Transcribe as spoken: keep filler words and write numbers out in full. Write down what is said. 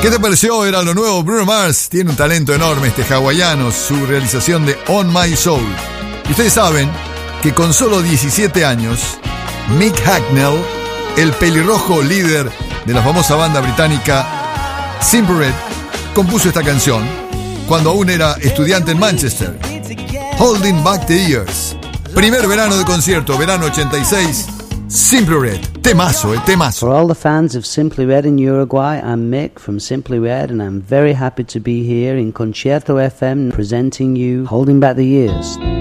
¿Qué te pareció? Era lo nuevo. Bruno Mars tiene un talento enorme, este hawaiano, su realización de On My Soul. Y ustedes saben que con solo diecisiete años, Mick Hucknall, el pelirrojo líder de la famosa banda británica Simply Red, compuso esta canción cuando aún era estudiante en Manchester. Holding Back the Years. Primer verano de concierto, verano ochenta y seis. Simply Red, temazo, el temazo. For all the fans of Simply Red in Uruguay, I'm Mick from Simply Red, and I'm very happy to be here in Concierto F M presenting you Holding Back the Years.